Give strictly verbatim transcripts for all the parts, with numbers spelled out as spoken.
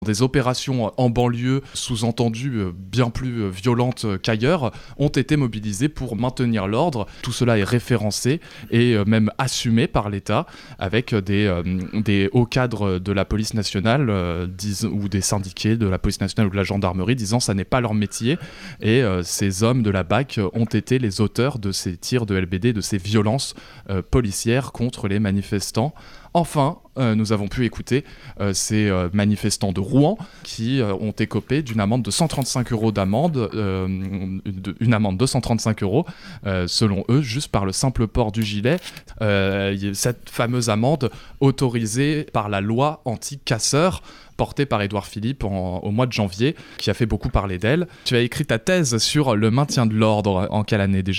Des opérations en banlieue, sous-entendu bien plus violentes qu'ailleurs, ont été mobilisées pour maintenir l'ordre. Tout cela est référencé et même assumé par l'État, avec des, euh, des hauts cadres de la police nationale euh, dis- ou des syndiqués de la police nationale ou de la gendarmerie disant que ça n'est pas leur métier. Et euh, ces hommes de la B A C ont été les auteurs de ces tirs de L B D, de ces violences euh, policières contre les manifestants. Enfin, euh, nous avons pu écouter euh, ces euh, manifestants de Rouen qui euh, ont écopé d'une amende de cent trente-cinq euros d'amende, euh, une, une amende de cent trente-cinq euros, euh, selon eux, juste par le simple port du gilet. Euh, cette fameuse amende autorisée par la loi anti-casseurs, portée par Édouard Philippe en, au mois de janvier, qui a fait beaucoup parler d'elle. Tu as écrit ta thèse sur le maintien de l'ordre en quelle année déjà ?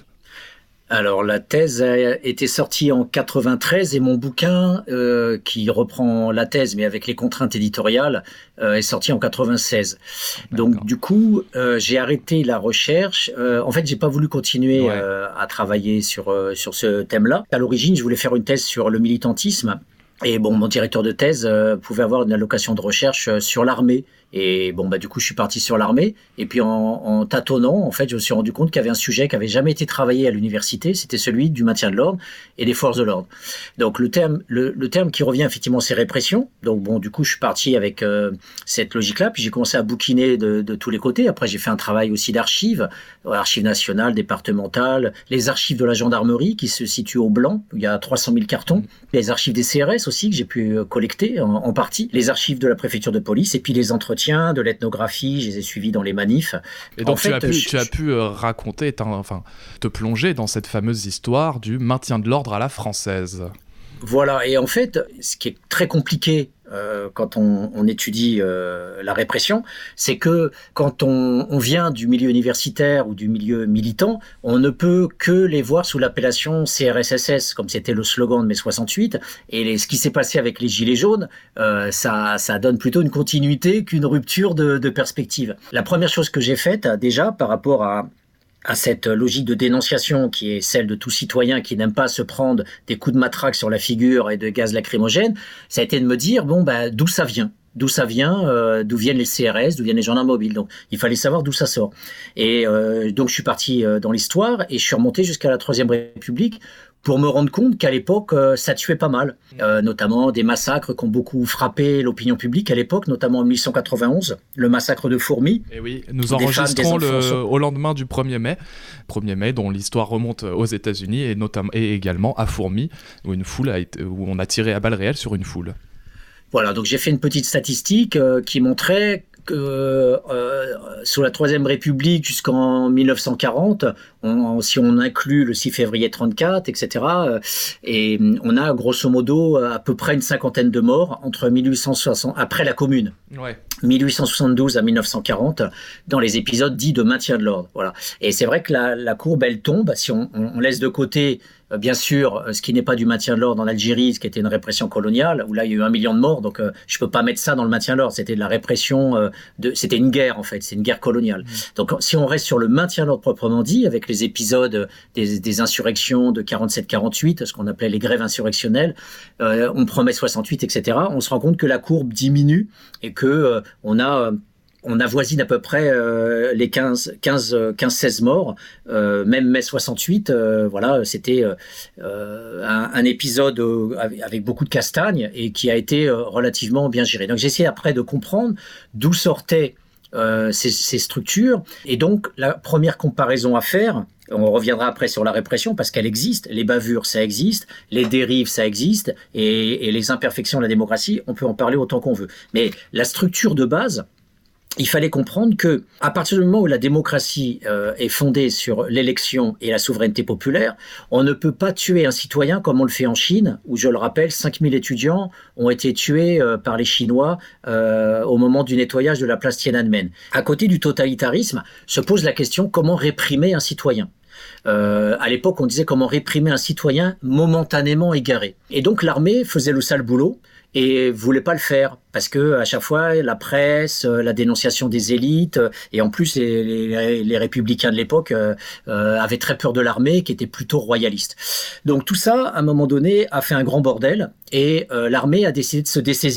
Alors, la thèse a été sortie en quatre-vingt-treize et mon bouquin, euh, qui reprend la thèse mais avec les contraintes éditoriales, euh, est sorti en quatre-vingt-seize. D'accord. Donc, du coup, euh, j'ai arrêté la recherche. Euh, en fait, j'ai pas voulu continuer ouais. euh, à travailler sur, euh, sur ce thème-là. À l'origine, je voulais faire une thèse sur le militantisme. Et bon, mon directeur de thèse euh, pouvait avoir une allocation de recherche euh, sur l'armée. Et bon, bah, du coup, je suis parti sur l'armée. Et puis, en, en tâtonnant, en fait, je me suis rendu compte qu'il y avait un sujet qui avait jamais été travaillé à l'université. C'était celui du maintien de l'ordre et des forces de l'ordre. Donc, le terme, le, le terme qui revient, effectivement, c'est répression. Donc, bon, du coup, je suis parti avec euh, cette logique-là. Puis, j'ai commencé à bouquiner de, de tous les côtés. Après, j'ai fait un travail aussi d'archives, archives nationales, départementales, les archives de la gendarmerie qui se situent au Blanc, où il y a trois cent mille cartons. Les archives des C R S aussi, que j'ai pu collecter en, en partie. Les archives de la préfecture de police et puis les entretiens de l'ethnographie, je les ai suivis dans les manifs. Et donc en tu, fait, as pu, je, tu as pu euh, raconter, enfin, te plonger dans cette fameuse histoire du maintien de l'ordre à la française. Voilà, et en fait, ce qui est très compliqué euh, quand on, on étudie euh, la répression, c'est que quand on, on vient du milieu universitaire ou du milieu militant, on ne peut que les voir sous l'appellation C R S S S, comme c'était le slogan de mai soixante-huit. Et les, ce qui s'est passé avec les Gilets jaunes, euh, ça, ça donne plutôt une continuité qu'une rupture de, de perspective. La première chose que j'ai faite, déjà, par rapport à à cette logique de dénonciation qui est celle de tout citoyen qui n'aime pas se prendre des coups de matraque sur la figure et de gaz lacrymogène, ça a été de me dire, bon, bah, d'où ça vient ? D'où ça vient, euh, d'où viennent les C R S, d'où viennent les gendarmes mobiles. Donc, il fallait savoir d'où ça sort. Et euh, donc, je suis parti euh, dans l'histoire et je suis remonté jusqu'à la Troisième République pour me rendre compte qu'à l'époque, euh, ça tuait pas mal. Euh, notamment des massacres qui ont beaucoup frappé l'opinion publique à l'époque, notamment en mille huit cent quatre-vingt-onze, le massacre de Fourmi. Et oui, nous enregistrons le, sont... au lendemain du premier mai, premier mai dont l'histoire remonte aux États-Unis et, notamment, et également à Fourmi, où, une foule a été, où on a tiré à balles réelles sur une foule. Voilà, donc j'ai fait une petite statistique euh, qui montrait que euh, sous la Troisième République jusqu'en mille neuf cent quarante, on, si on inclut le six février trente-quatre, et cetera, euh, et on a grosso modo à peu près une cinquantaine de morts entre mille huit cent soixante, après la Commune, ouais. mille huit cent soixante-douze à mille neuf cent quarante, dans les épisodes dits de maintien de l'ordre. Voilà. Et c'est vrai que la, la courbe, elle tombe si on, on laisse de côté bien sûr, ce qui n'est pas du maintien de l'ordre en Algérie, ce qui était une répression coloniale, où là, il y a eu un million de morts, donc euh, je peux pas mettre ça dans le maintien de l'ordre. C'était de la répression, euh, de, c'était une guerre, en fait, c'est une guerre coloniale. Mmh. Donc, si on reste sur le maintien de l'ordre proprement dit, avec les épisodes des, des insurrections de quarante-sept quarante-huit, ce qu'on appelait les grèves insurrectionnelles, euh, on promet soixante-huit, et cetera, on se rend compte que la courbe diminue et que euh, on a... Euh, on avoisine à peu près euh, les quinze, quinze, quinze, seize morts. Euh, même mai soixante-huit, euh, voilà, c'était euh, un, un épisode euh, avec beaucoup de castagne et qui a été euh, relativement bien géré. Donc, j'ai essayé après de comprendre d'où sortaient euh, ces, ces structures. Et donc, la première comparaison à faire, on reviendra après sur la répression parce qu'elle existe. Les bavures, ça existe. Les dérives, ça existe. Et, et les imperfections de la démocratie, on peut en parler autant qu'on veut. Mais la structure de base, il fallait comprendre que, à partir du moment où la démocratie euh, est fondée sur l'élection et la souveraineté populaire, on ne peut pas tuer un citoyen comme on le fait en Chine, où, je le rappelle, cinq mille étudiants ont été tués euh, par les Chinois euh, au moment du nettoyage de la place Tiananmen. À côté du totalitarisme, se pose la question comment réprimer un citoyen. Euh, à l'époque, on disait comment réprimer un citoyen momentanément égaré. Et donc l'armée faisait le sale boulot et voulait pas le faire parce que à chaque fois la presse, la dénonciation des élites et en plus les, les, les républicains de l'époque euh, euh, avaient très peur de l'armée qui était plutôt royaliste. Donc tout ça, à un moment donné, a fait un grand bordel et euh, l'armée a décidé de se dessaisir.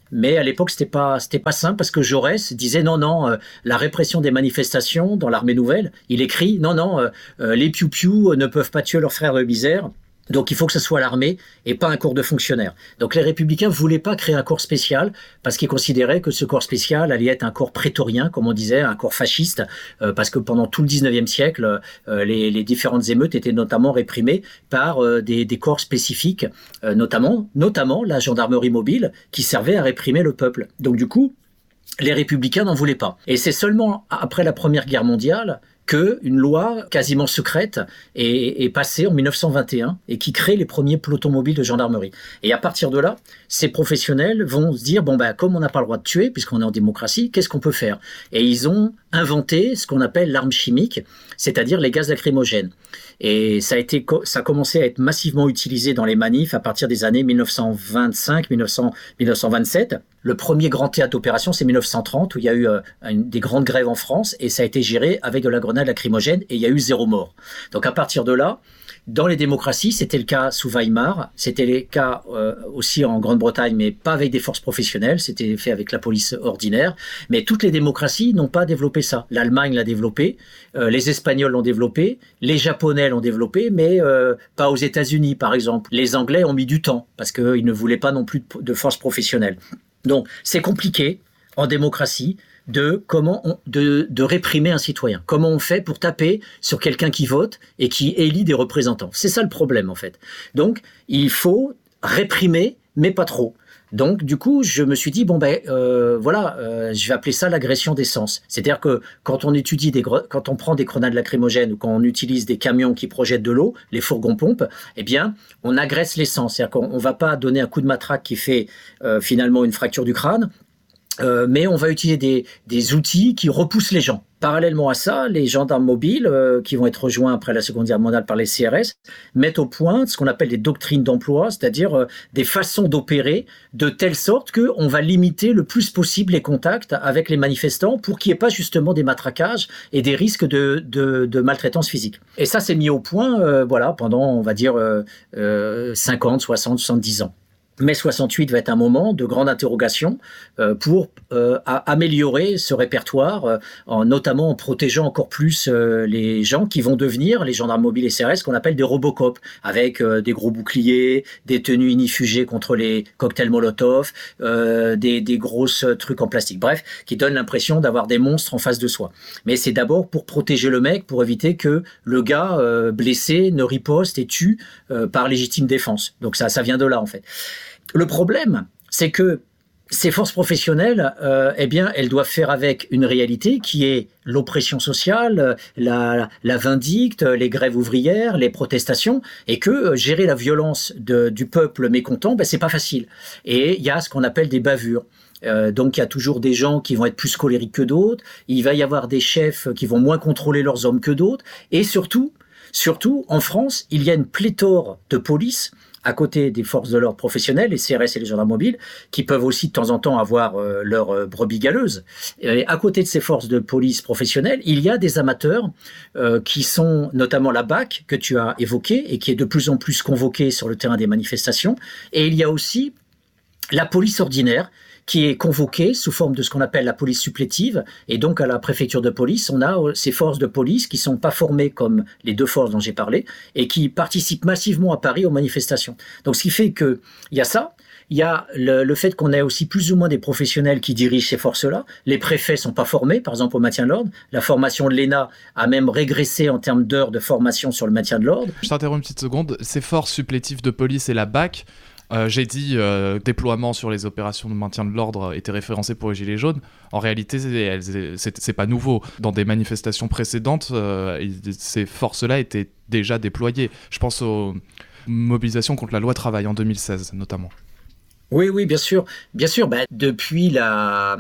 Mais à l'époque, c'était pas, c'était pas simple parce que Jaurès disait non, non, euh, la répression des manifestations dans l'armée nouvelle, il écrit non, non, euh, euh, les piou-piou ne peuvent pas tuer leurs frères de misère. Donc il faut que ce soit l'armée et pas un corps de fonctionnaires. Donc les républicains voulaient pas créer un corps spécial parce qu'ils considéraient que ce corps spécial allait être un corps prétorien, comme on disait, un corps fasciste, euh, parce que pendant tout le dix-neuvième siècle, euh, les, les différentes émeutes étaient notamment réprimées par euh, des, des corps spécifiques, euh, notamment, notamment la gendarmerie mobile qui servait à réprimer le peuple. Donc du coup, les républicains n'en voulaient pas. Et c'est seulement après la Première Guerre mondiale que une loi quasiment secrète est, est passée en mille neuf cent vingt et un et qui crée les premiers pelotons mobiles de gendarmerie. Et à partir de là, ces professionnels vont se dire, bon ben, comme on n'a pas le droit de tuer, puisqu'on est en démocratie, qu'est-ce qu'on peut faire? Et ils ont inventé ce qu'on appelle l'arme chimique, c'est-à-dire les gaz lacrymogènes. Et ça a été, ça a commencé à être massivement utilisé dans les manifs à partir des années mille neuf cent vingt-cinq, mille neuf cents, mille neuf cent vingt-sept. Le premier grand théâtre d'opération, c'est mille neuf cent trente, où il y a eu euh, une, des grandes grèves en France, et ça a été géré avec de la grenade lacrymogène, et il y a eu zéro mort. Donc à partir de là, dans les démocraties, c'était le cas sous Weimar, c'était le cas euh, aussi en Grande-Bretagne, mais pas avec des forces professionnelles, c'était fait avec la police ordinaire. Mais toutes les démocraties n'ont pas développé ça. L'Allemagne l'a développé, euh, les Espagnols l'ont développé, les Japonais l'ont développé, mais euh, pas aux États-Unis, par exemple. Les Anglais ont mis du temps, parce qu'ils ne voulaient pas non plus de, de forces professionnelles. Donc, c'est compliqué en démocratie de comment on, de, de réprimer un citoyen. Comment on fait pour taper sur quelqu'un qui vote et qui élit des représentants. C'est ça le problème, en fait. Donc, il faut réprimer, mais pas trop. Donc, du coup, je me suis dit, bon, ben, euh, voilà, euh, je vais appeler ça l'agression des sens. C'est-à-dire que quand on étudie des, quand on prend des grenades lacrymogènes ou quand on utilise des camions qui projettent de l'eau, les fourgons-pompes, eh bien, on agresse les sens. C'est-à-dire qu'on ne va pas donner un coup de matraque qui fait euh, finalement une fracture du crâne, euh, mais on va utiliser des, des outils qui repoussent les gens. Parallèlement à ça, les gendarmes mobiles, euh, qui vont être rejoints après la Seconde Guerre mondiale par les C R S, mettent au point ce qu'on appelle des doctrines d'emploi, c'est-à-dire euh, des façons d'opérer de telle sorte qu'on va limiter le plus possible les contacts avec les manifestants pour qu'il n'y ait pas justement des matraquages et des risques de, de, de maltraitance physique. Et ça, c'est mis au point euh, voilà, pendant, on va dire, euh, euh, cinquante, soixante, soixante-dix ans. Mai soixante-huit va être un moment de grande interrogation euh, pour euh, améliorer ce répertoire, euh, en, notamment en protégeant encore plus euh, les gens qui vont devenir, les gendarmes mobiles et C R S, qu'on appelle des Robocop, avec euh, des gros boucliers, des tenues inifugées contre les cocktails Molotov, euh, des, des grosses trucs en plastique. Bref, qui donnent l'impression d'avoir des monstres en face de soi. Mais c'est d'abord pour protéger le mec, pour éviter que le gars euh, blessé ne riposte et tue euh, par légitime défense. Donc ça, ça vient de là, en fait. Le problème, c'est que ces forces professionnelles, euh, eh bien, elles doivent faire avec une réalité qui est l'oppression sociale, la, la vindicte, les grèves ouvrières, les protestations, et que euh, gérer la violence de, du peuple mécontent, ben, c'est pas facile. Et il y a ce qu'on appelle des bavures. Euh, donc il y a toujours des gens qui vont être plus colériques que d'autres, il va y avoir des chefs qui vont moins contrôler leurs hommes que d'autres, et surtout, surtout, en France, il y a une pléthore de police à côté des forces de l'ordre professionnelles, les C R S et les gendarmes mobiles, qui peuvent aussi de temps en temps avoir euh, leur euh, brebis galeuse. Et à côté de ces forces de police professionnelles, il y a des amateurs euh, qui sont notamment la B A C que tu as évoquée et qui est de plus en plus convoquée sur le terrain des manifestations. Et il y a aussi la police ordinaire qui est convoquée sous forme de ce qu'on appelle la police supplétive. Et donc, à la préfecture de police, on a ces forces de police qui sont pas formées comme les deux forces dont j'ai parlé et qui participent massivement à Paris aux manifestations. Donc, ce qui fait que il y a ça. Il y a le, le fait qu'on ait aussi plus ou moins des professionnels qui dirigent ces forces-là. Les préfets sont pas formés, par exemple, au maintien de l'ordre. La formation de l'E N A a même régressé en termes d'heures de formation sur le maintien de l'ordre. Je t'interromps une petite seconde. Ces forces supplétives de police et la B A C, Euh, j'ai dit euh, déploiement sur les opérations de maintien de l'ordre était référencé pour les Gilets jaunes. En réalité, c'est, c'est, c'est pas nouveau. Dans des manifestations précédentes, euh, ces forces-là étaient déjà déployées. Je pense aux mobilisations contre la loi travail en deux mille seize, notamment. Oui, oui, bien sûr, bien sûr. Bah, depuis la,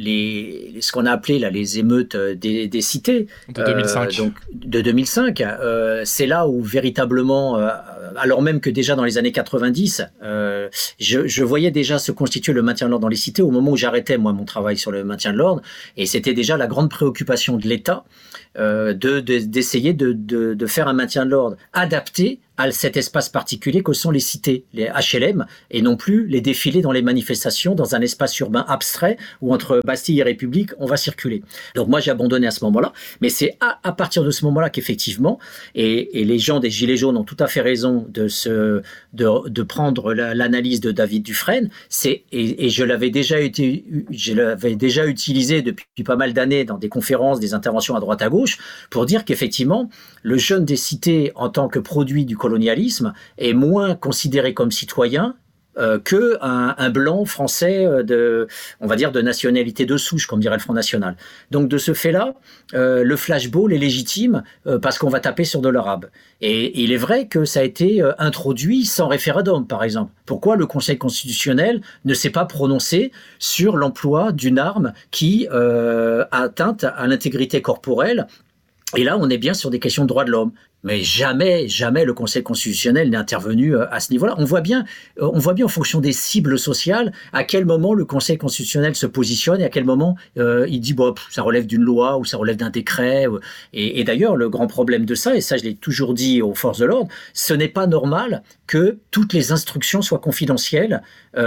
les, ce qu'on a appelé là, les émeutes des, des cités, de deux mille cinq, euh, donc de deux mille cinq, euh, c'est là où véritablement euh, alors même que déjà dans les années quatre-vingt-dix, euh, je, je voyais déjà se constituer le maintien de l'ordre dans les cités au moment où j'arrêtais moi mon travail sur le maintien de l'ordre, et c'était déjà la grande préoccupation de l'État euh, de, de, d'essayer de, de, de faire un maintien de l'ordre adapté à cet espace particulier que sont les cités, les H L M, et non plus les défilés dans les manifestations dans un espace urbain abstrait où entre Bastille et République, on va circuler. Donc moi, j'ai abandonné à ce moment-là, mais c'est à, à partir de ce moment-là qu'effectivement, et, et les gens des Gilets jaunes ont tout à fait raison de, se, de, de prendre la, l'analyse de David Dufresne, c'est, et, et je, l'avais déjà été, je l'avais déjà utilisé depuis pas mal d'années dans des conférences, des interventions à droite à gauche, pour dire qu'effectivement, le jeune des cités en tant que produit du colonialisme est moins considéré comme citoyen euh, que un, un blanc français de, on va dire, de nationalité de souche, comme dirait le Front National. Donc de ce fait-là, euh, le flashball est légitime euh, parce qu'on va taper sur de l'arabe. Et, et il est vrai que ça a été euh, introduit sans référendum, par exemple. Pourquoi le Conseil constitutionnel ne s'est pas prononcé sur l'emploi d'une arme qui euh, a atteinte à l'intégrité corporelle? Et là, on est bien sur des questions de droits de l'homme. Mais jamais, jamais le Conseil constitutionnel n'est intervenu à ce niveau-là. On voit bien, on voit bien en fonction des cibles sociales à quel moment le Conseil constitutionnel se positionne et à quel moment euh, il dit bon, ça relève d'une loi ou ça relève d'un décret. Et, et d'ailleurs, le grand problème de ça, et ça je l'ai toujours dit aux forces de l'ordre, ce n'est pas normal que toutes les instructions soient confidentielles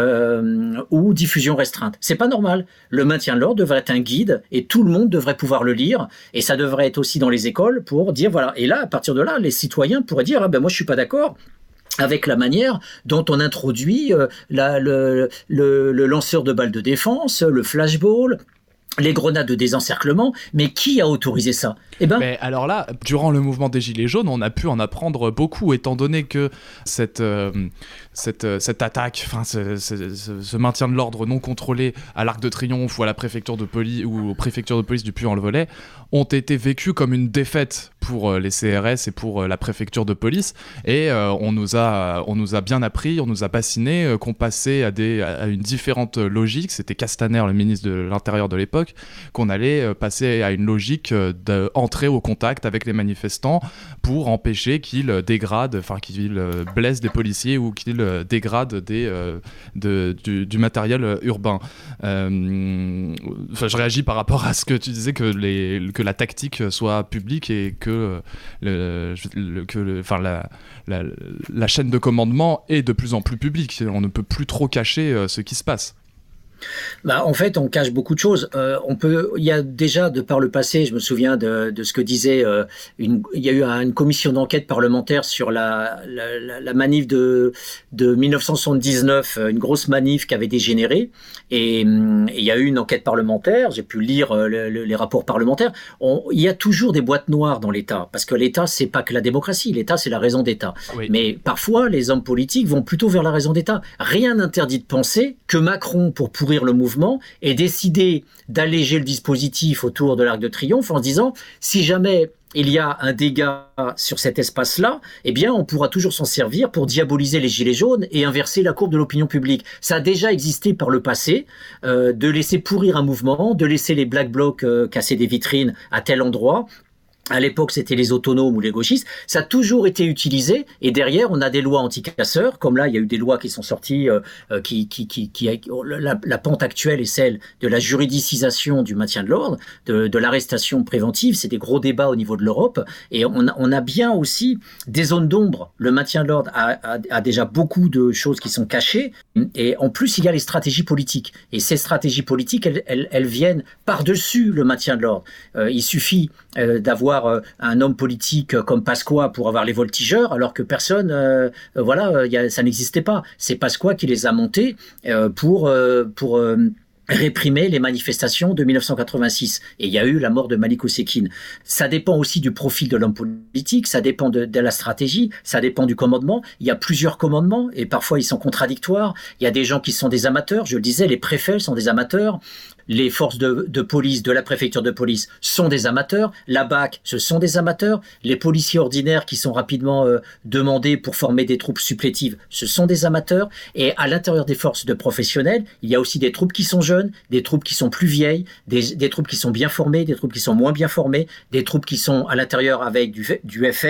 euh, ou diffusion restreinte. C'est pas normal. Le maintien de l'ordre devrait être un guide et tout le monde devrait pouvoir le lire. Et ça devrait être aussi dans les écoles pour dire voilà. Et là, à partir de là, les citoyens pourraient dire ah ben moi je suis pas d'accord avec la manière dont on introduit euh, la, le, le, le lanceur de balles de défense, le flashball, les grenades de désencerclement, mais qui a autorisé ça? Eh ben, mais alors là, durant le mouvement des Gilets jaunes, on a pu en apprendre beaucoup, étant donné que cette, euh, cette, cette attaque, enfin ce, ce, ce, ce maintien de l'ordre non contrôlé à l'Arc de Triomphe ou à la préfecture de police ou aux préfectures de police du Puy-en-Velay ont été vécus comme une défaite pour les C R S et pour la préfecture de police. Et euh, on nous a, on nous a bien appris, on nous a bassiné euh, qu'on passait à des, à une différente logique. C'était Castaner, le ministre de l'Intérieur de l'époque, qu'on allait euh, passer à une logique euh, d'entrer au contact avec les manifestants pour empêcher qu'ils dégradent, enfin qu'ils euh, blessent des policiers ou qu'ils euh, dégradent des, euh, de, du, du matériel urbain. Euh, enfin, je réagis par rapport à ce que tu disais, que, les, que la tactique soit publique et que Le, le, que le, enfin, la, la, la chaîne de commandement est de plus en plus publique. On ne peut plus trop cacher euh, ce qui se passe. Bah, en fait, on cache beaucoup de choses. Euh, on peut, il y a déjà, de par le passé, je me souviens de, de ce que disait, euh, une, il y a eu une commission d'enquête parlementaire sur la, la, la manif de, de mille neuf cent soixante-dix-neuf, une grosse manif qui avait dégénéré. Et, et il y a eu une enquête parlementaire, j'ai pu lire le, le, les rapports parlementaires. On, il y a toujours des boîtes noires dans l'État, parce que l'État, c'est pas que la démocratie. L'État, c'est la raison d'État. Oui. Mais parfois, les hommes politiques vont plutôt vers la raison d'État. Rien n'interdit de penser que Macron, pour pourrir le mouvement, ait décidé d'alléger le dispositif autour de l'Arc de Triomphe en se disant si jamais il y a un dégât sur cet espace-là, eh bien, on pourra toujours s'en servir pour diaboliser les Gilets jaunes et inverser la courbe de l'opinion publique. Ça a déjà existé par le passé, euh, de laisser pourrir un mouvement, de laisser les Black Blocs euh, casser des vitrines à tel endroit. À l'époque, c'était les autonomes ou les gauchistes. Ça a toujours été utilisé. Et derrière, on a des lois anti-casseurs. Comme là, il y a eu des lois qui sont sorties, euh, qui, qui, qui, qui la, la pente actuelle est celle de la juridicisation du maintien de l'ordre, de, de l'arrestation préventive. C'est des gros débats au niveau de l'Europe. Et on a, on a bien aussi des zones d'ombre. Le maintien de l'ordre a, a, a déjà beaucoup de choses qui sont cachées. Et en plus, il y a les stratégies politiques. Et ces stratégies politiques, elles, elles, elles viennent par-dessus le maintien de l'ordre. Euh, il suffit euh, d'avoir un homme politique comme Pasqua pour avoir les voltigeurs, alors que personne, euh, voilà, y a, ça n'existait pas. C'est Pasqua qui les a montés euh, pour, euh, pour euh, réprimer les manifestations de mille neuf cent quatre-vingt-six. Et il y a eu la mort de Malik Oussekine. Ça dépend aussi du profil de l'homme politique, ça dépend de, de la stratégie, ça dépend du commandement. Il y a plusieurs commandements et parfois ils sont contradictoires. Il y a des gens qui sont des amateurs, je le disais, les préfets sont des amateurs. Les forces de, de police de la préfecture de police sont des amateurs. La B A C, ce sont des amateurs. Les policiers ordinaires qui sont rapidement euh, demandés pour former des troupes supplétives, ce sont des amateurs. Et à l'intérieur des forces de professionnels, il y a aussi des troupes qui sont jeunes, des troupes qui sont plus vieilles, des, des troupes qui sont bien formées, des troupes qui sont moins bien formées, des troupes qui sont à l'intérieur avec du, du F N.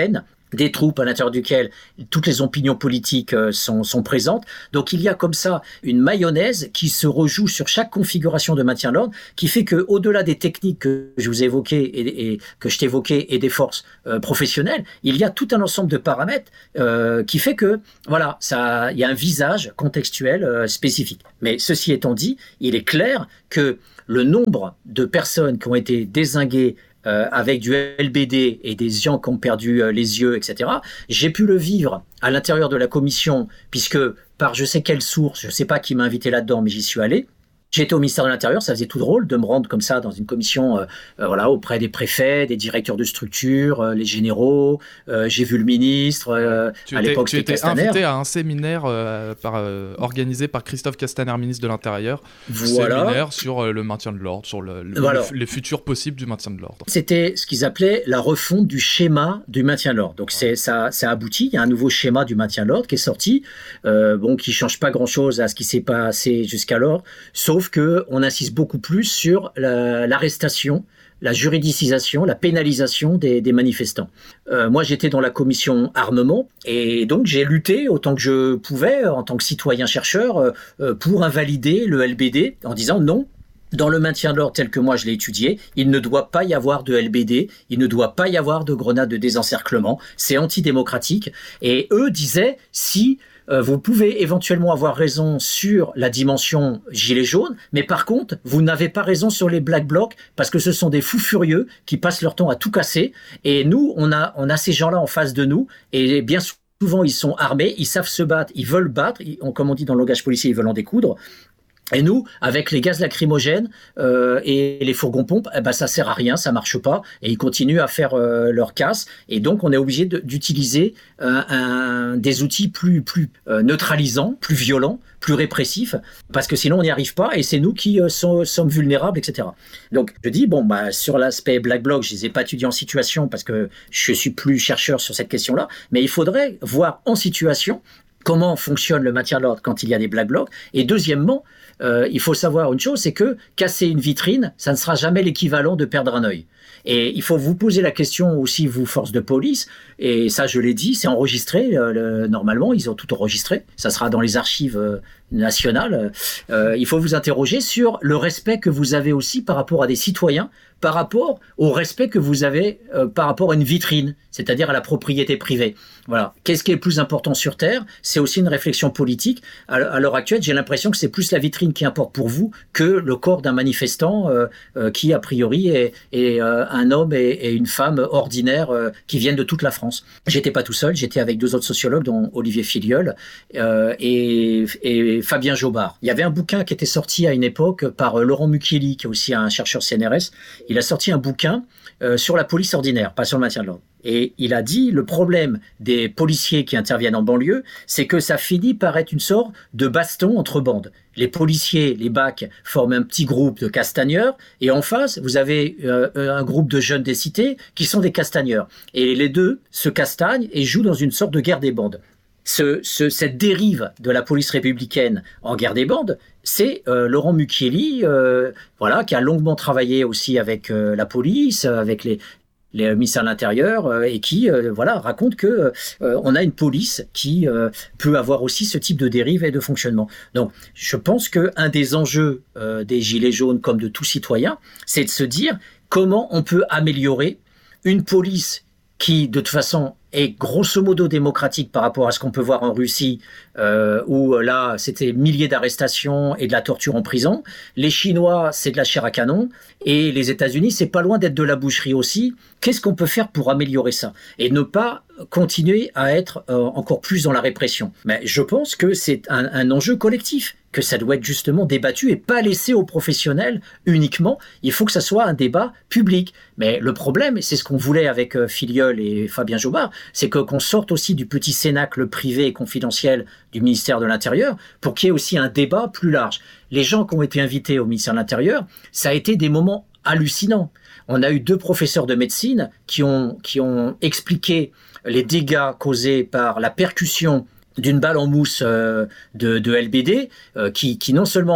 des troupes à l'intérieur duquel toutes les opinions politiques euh, sont, sont présentes. Donc il y a comme ça une mayonnaise qui se rejoue sur chaque configuration de maintien de l'ordre, qui fait que au-delà des techniques que je vous ai évoquées et, et que je t'évoquais et des forces euh, professionnelles, il y a tout un ensemble de paramètres euh, qui fait que voilà, ça, il y a un visage contextuel euh, spécifique. Mais ceci étant dit, il est clair que le nombre de personnes qui ont été dézinguées Euh, avec du L B D et des gens qui ont perdu euh, les yeux, et cetera. J'ai pu le vivre à l'intérieur de la commission, puisque par je sais quelle source, je ne sais pas qui m'a invité là-dedans, mais j'y suis allé. J'étais au ministère de l'Intérieur, ça faisait tout drôle de me rendre comme ça dans une commission euh, euh, voilà, auprès des préfets, des directeurs de structure, euh, les généraux. Euh, j'ai vu le ministre, euh, tu à étais, l'époque tu c'était étais Castaner. invité à un séminaire euh, par, euh, organisé par Christophe Castaner, ministre de l'Intérieur. Voilà. Séminaire sur euh, le maintien de l'ordre, sur le, le, voilà. le, les futurs possibles du maintien de l'ordre. C'était ce qu'ils appelaient la refonte du schéma du maintien de l'ordre. Donc c'est, ça, ça aboutit, il y a un nouveau schéma du maintien de l'ordre qui est sorti, euh, bon, qui ne change pas grand-chose à ce qui s'est passé jusqu'alors, sauf qu'on insiste beaucoup plus sur la, l'arrestation, la juridicisation, la pénalisation des, des manifestants. Euh, moi, j'étais dans la commission armement et donc j'ai lutté autant que je pouvais en tant que citoyen-chercheur euh, pour invalider le L B D en disant non. Dans le maintien de l'ordre tel que moi je l'ai étudié, il ne doit pas y avoir de L B D, il ne doit pas y avoir de grenades de désencerclement, c'est antidémocratique. Et eux disaient, si euh, vous pouvez éventuellement avoir raison sur la dimension gilet jaune, mais par contre, vous n'avez pas raison sur les black blocs, parce que ce sont des fous furieux qui passent leur temps à tout casser. Et nous, on a, on a ces gens-là en face de nous, et bien souvent ils sont armés, ils savent se battre, ils veulent battre, ils, comme on dit dans le langage policier, ils veulent en découdre. Et nous, avec les gaz lacrymogènes euh, et les fourgons-pompes, eh ben, ça sert à rien, ça marche pas, et ils continuent à faire euh, leur casse. Et donc, on est obligé de, d'utiliser euh, un, des outils plus, plus euh, neutralisants, plus violents, plus répressifs, parce que sinon, on n'y arrive pas, et c'est nous qui euh, sont, sommes vulnérables, et cetera. Donc, je dis, bon, bah, sur l'aspect Black Bloc, je les ai pas étudiés en situation, parce que je suis plus chercheur sur cette question-là, mais il faudrait voir en situation comment fonctionne le maintien de l'ordre quand il y a des Black Blocs. Et deuxièmement, euh, il faut savoir une chose, c'est que casser une vitrine, ça ne sera jamais l'équivalent de perdre un œil. Et il faut vous poser la question aussi, vous, forces de police, et ça je l'ai dit, c'est enregistré, euh, le, normalement, ils ont tout enregistré, ça sera dans les archives euh, nationales. Euh, il faut vous interroger sur le respect que vous avez aussi par rapport à des citoyens, par rapport au respect que vous avez euh, par rapport à une vitrine, c'est-à-dire à la propriété privée. Voilà. Qu'est-ce qui est le plus important sur Terre ? C'est aussi une réflexion politique. À, à l'heure actuelle, j'ai l'impression que c'est plus la vitrine qui importe pour vous que le corps d'un manifestant euh, euh, qui, a priori, est, est euh, un homme et, et une femme ordinaires euh, qui viennent de toute la France. J'étais pas tout seul, j'étais avec deux autres sociologues, dont Olivier Filiol euh, et, et Fabien Jobard. Il y avait un bouquin qui était sorti à une époque par euh, Laurent Mucchielli, qui est aussi un chercheur C N R S. Il a sorti un bouquin euh, sur la police ordinaire, pas sur le maintien de l'ordre. Et il a dit, le problème des policiers qui interviennent en banlieue, c'est que ça finit par être une sorte de baston entre bandes. Les policiers, les B A C, forment un petit groupe de castagneurs, et en face, vous avez euh, un groupe de jeunes des cités qui sont des castagneurs. Et les deux se castagnent et jouent dans une sorte de guerre des bandes. Ce, ce, cette dérive de la police républicaine en guerre des bandes, c'est euh, Laurent Mucchielli, euh, voilà, qui a longuement travaillé aussi avec euh, la police, avec les, les ministères de l'Intérieur, euh, et qui euh, voilà, raconte que euh, on a une police qui euh, peut avoir aussi ce type de dérive et de fonctionnement. Donc, je pense qu'un des enjeux euh, des Gilets jaunes, comme de tout citoyen, c'est de se dire comment on peut améliorer une police qui, de toute façon, est grosso modo démocratique par rapport à ce qu'on peut voir en Russie, euh, où là, c'était milliers d'arrestations et de la torture en prison. Les Chinois, c'est de la chair à canon. Et les États-Unis, c'est pas loin d'être de la boucherie aussi. Qu'est-ce qu'on peut faire pour améliorer ça ? Et ne pas continuer à être euh, encore plus dans la répression. Mais je pense que c'est un, un enjeu collectif, que ça doit être justement débattu et pas laissé aux professionnels uniquement. Il faut que ça soit un débat public. Mais le problème, et c'est ce qu'on voulait avec euh, Filiol et Fabien Jobard, c'est que qu'on sorte aussi du petit cénacle privé et confidentiel du ministère de l'Intérieur pour qu'il y ait aussi un débat plus large. Les gens qui ont été invités au ministère de l'Intérieur, ça a été des moments hallucinants. On a eu deux professeurs de médecine qui ont, qui ont expliqué les dégâts causés par la percussion d'une balle en mousse euh, de, de L B D, euh, qui, qui non seulement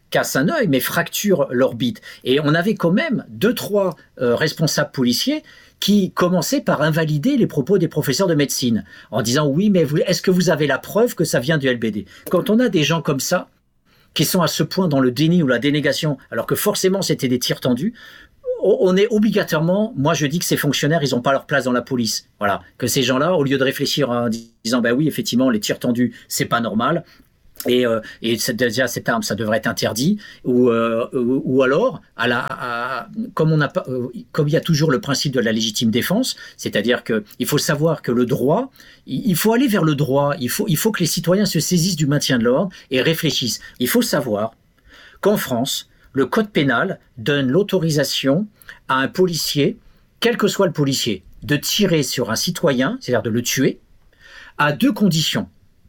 cassent un œil, mais fracturent l'orbite. Et on avait quand même deux, trois euh, responsables policiers qui commençaient par invalider les propos des professeurs de médecine, en disant « oui, mais vous, est-ce que vous avez la preuve que ça vient du L B D ?» Quand on a des gens comme ça, qui sont à ce point dans le déni ou la dénégation, alors que forcément c'était des tirs tendus, on est obligatoirement, moi je dis que ces fonctionnaires, ils n'ont pas leur place dans la police. Voilà, que ces gens-là, au lieu de réfléchir en disant « ben oui, effectivement, les tirs tendus, c'est pas normal », Et, euh, et déjà cette arme, ça devrait être interdit, ou, euh, ou, ou alors, à la, à, comme on a pas, euh, comme il y a toujours le principe de la légitime défense, c'est-à-dire que il faut savoir que le droit, il faut aller vers le droit, il faut, il faut que les citoyens se saisissent du maintien de l'ordre et réfléchissent. Il faut savoir qu'en France, le code pénal donne l'autorisation à un policier, quel que soit le policier, de tirer sur un citoyen, c'est-à-dire de le tuer, à deux conditions.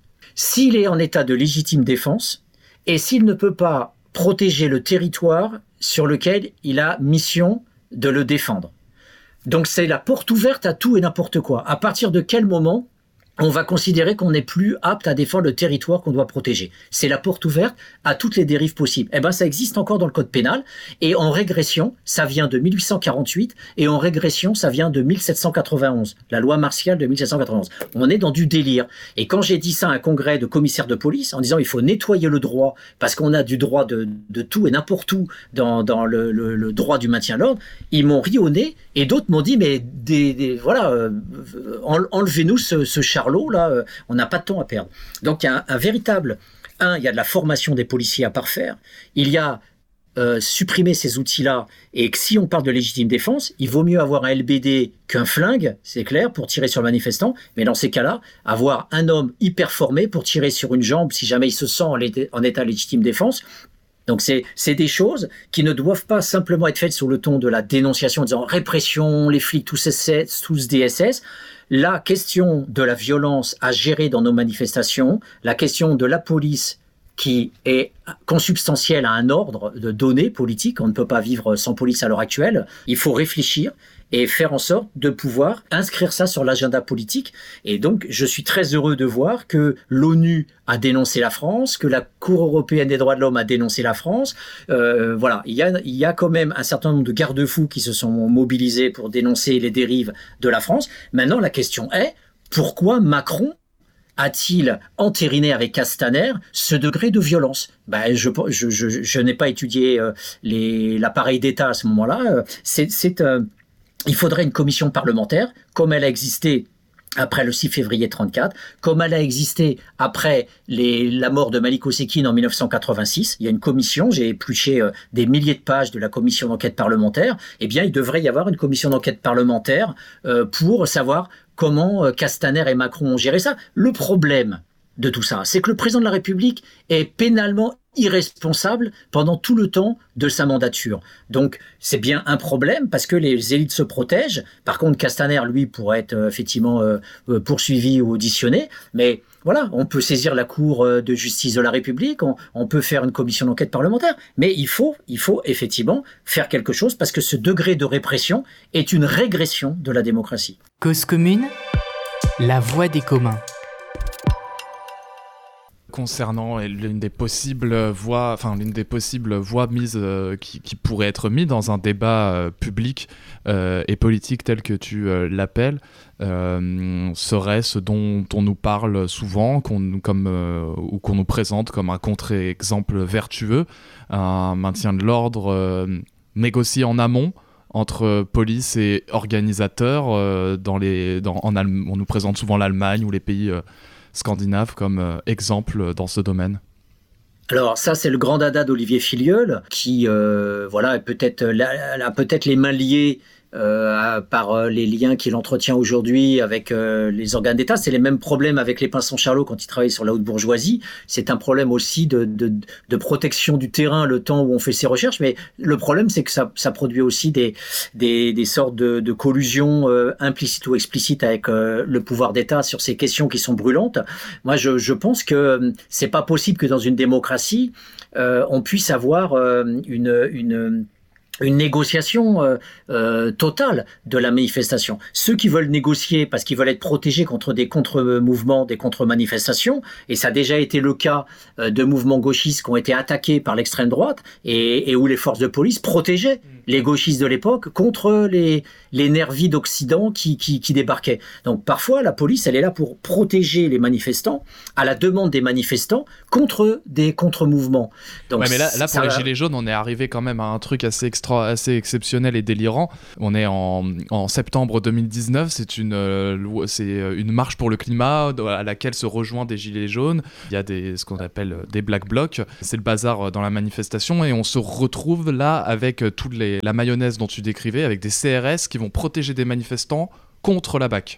S'il est en état de légitime défense et s'il ne peut pas protéger le territoire sur lequel il a mission de le défendre. Donc c'est la porte ouverte à tout et n'importe quoi. À partir de quel moment on va considérer qu'on n'est plus apte à défendre le territoire qu'on doit protéger? C'est la porte ouverte à toutes les dérives possibles. Eh ben, ça existe encore dans le code pénal. Et en régression, ça vient de mille huit cent quarante-huit. Et en régression, ça vient de mille sept cent quatre-vingt-onze. La loi martiale de mille sept cent quatre-vingt-onze. On est dans du délire. Et quand j'ai dit ça à un congrès de commissaires de police, en disant il faut nettoyer le droit, parce qu'on a du droit de, de tout et n'importe où dans, dans le, le, le droit du maintien de l'ordre, ils m'ont ri au nez. Et d'autres m'ont dit, mais des, des, voilà, euh, enlevez-nous ce, ce charlot, là, euh, on n'a pas de temps à perdre. Donc il y a un, un véritable, un, il y a de la formation des policiers à parfaire, il y a euh, supprimer ces outils-là, et que si on parle de légitime défense, il vaut mieux avoir un L B D qu'un flingue, c'est clair, pour tirer sur le manifestant, mais dans ces cas-là, avoir un homme hyper formé pour tirer sur une jambe si jamais il se sent en, en état de légitime défense. Donc c'est, c'est des choses qui ne doivent pas simplement être faites sur le ton de la dénonciation en disant répression, les flics tous S S, tous D S S. La question de la violence à gérer dans nos manifestations, la question de la police qui est consubstantielle à un ordre de données politiques, on ne peut pas vivre sans police à l'heure actuelle, il faut réfléchir et faire en sorte de pouvoir inscrire ça sur l'agenda politique. Et donc, je suis très heureux de voir que l'ONU a dénoncé la France, que la Cour européenne des droits de l'homme a dénoncé la France. Euh, voilà, il y a, il y a quand même un certain nombre de garde-fous qui se sont mobilisés pour dénoncer les dérives de la France. Maintenant, la question est, pourquoi Macron a-t-il entériné avec Castaner ce degré de violence? Ben, je, je, je, je n'ai pas étudié euh, les, l'appareil d'État à ce moment-là. C'est... c'est euh, Il faudrait une commission parlementaire, comme elle a existé après le six février trente-quatre, comme elle a existé après les, la mort de Malik Osekine en mille neuf cent quatre-vingt-six. Il y a une commission, j'ai épluché euh, des milliers de pages de la commission d'enquête parlementaire. Eh bien, il devrait y avoir une commission d'enquête parlementaire euh, pour savoir comment euh, Castaner et Macron ont géré ça. Le problème de tout ça, c'est que le président de la République est pénalement irresponsable pendant tout le temps de sa mandature. Donc, c'est bien un problème parce que les élites se protègent. Par contre, Castaner, lui, pourrait être euh, effectivement euh, poursuivi ou auditionné. Mais voilà, on peut saisir la Cour de justice de la République, on, on peut faire une commission d'enquête parlementaire. Mais il faut, il faut effectivement faire quelque chose parce que ce degré de répression est une régression de la démocratie. Cause commune, la voix des communs. Concernant l'une des possibles voies, enfin l'une des possibles voies mises euh, qui, qui pourrait être mise dans un débat euh, public euh, et politique tel que tu euh, l'appelles, euh, serait ce dont on nous parle souvent, qu'on, comme, euh, ou qu'on nous présente comme un contre-exemple vertueux, un maintien de l'ordre euh, négocié en amont entre police et organisateurs. Euh, dans les, dans, en Allem- on nous présente souvent l'Allemagne ou les pays euh, scandinaves comme euh, exemple dans ce domaine. Alors ça, c'est le grand dada d'Olivier Filliol qui euh, voilà, peut-être, a peut-être les mains liées euh, par euh, les liens qu'il entretient aujourd'hui avec euh, les organes d'État. C'est les mêmes problèmes avec les Pinson-Charlot quand il travaille sur la haute bourgeoisie. C'est un problème aussi de, de, de protection du terrain le temps où on fait ses recherches. Mais le problème, c'est que ça, ça produit aussi des, des, des sortes de, de collusions euh, implicites ou explicites avec euh, le pouvoir d'État sur ces questions qui sont brûlantes. Moi, je, je pense que c'est pas possible que dans une démocratie, euh, on puisse avoir euh, une... une une négociation euh, euh, totale de la manifestation. Ceux qui veulent négocier parce qu'ils veulent être protégés contre des contre-mouvements, des contre-manifestations, et ça a déjà été le cas euh, de mouvements gauchistes qui ont été attaqués par l'extrême droite et, et où les forces de police protégeaient les gauchistes de l'époque contre les, les nervis d'Occident qui, qui, qui débarquaient. Donc parfois, la police, elle est là pour protéger les manifestants à la demande des manifestants contre des contre-mouvements. Donc, ouais, mais là, là pour ça... les Gilets jaunes, on est arrivé quand même à un truc assez, extra, assez exceptionnel et délirant. On est en, en septembre deux mille dix-neuf, c'est une, euh, c'est une marche pour le climat à laquelle se rejoignent des Gilets jaunes. Il y a des, ce qu'on appelle des Black Blocs. C'est le bazar dans la manifestation et on se retrouve là avec toute les, la mayonnaise dont tu décrivais, avec des C R S qui vont protéger des manifestants contre la B A C.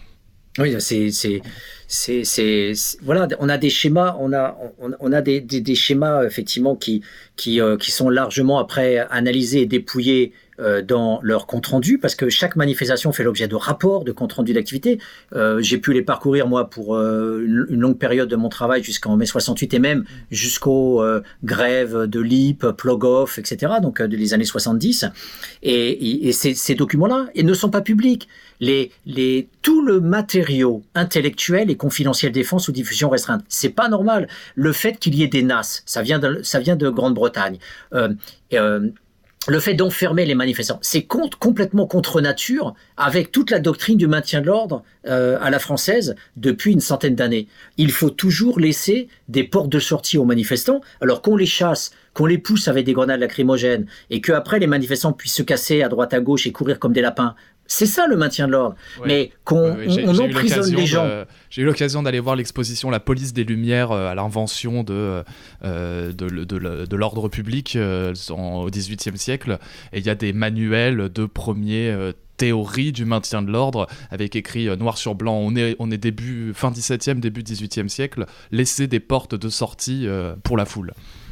Oui, c'est, c'est, c'est, c'est, c'est, voilà, on a des schémas, on a, on, on a des, des, des schémas effectivement qui, qui, euh, qui sont largement après analysés et dépouillés euh, dans leur compte rendu, parce que chaque manifestation fait l'objet de rapports, de compte rendu d'activité. Euh, j'ai pu les parcourir moi pour euh, une, une longue période de mon travail jusqu'en mai soixante-huit et même jusqu'aux euh, grèves de l'I P, Plogoff, et cetera. Donc euh, des années soixante-dix. Et, et, et ces, ces documents-là, ils ne sont pas publics. Les, les, tout le matériau intellectuel est confidentiel défense ou diffusion restreinte. C'est pas normal. Le fait qu'il y ait des N A S, ça vient de, ça vient de Grande-Bretagne. Euh, euh, le fait d'enfermer les manifestants, c'est contre, complètement contre nature avec toute la doctrine du maintien de l'ordre euh, à la française depuis une centaine d'années. Il faut toujours laisser des portes de sortie aux manifestants, alors qu'on les chasse, qu'on les pousse avec des grenades lacrymogènes et qu'après les manifestants puissent se casser à droite à gauche et courir comme des lapins. C'est ça le maintien de l'ordre, ouais. Mais qu'on ouais, ouais. on, on emprisonne les gens. De, j'ai eu l'occasion d'aller voir l'exposition La police des Lumières euh, à l'invention de, euh, de, de, de, de l'ordre public euh, en, au dix-huitième siècle. Et il y a des manuels de premiers euh, théories du maintien de l'ordre avec écrit euh, noir sur blanc. On est, on est début, fin dix-septième, début dix-huitième siècle. Laisser des portes de sortie euh, pour la foule.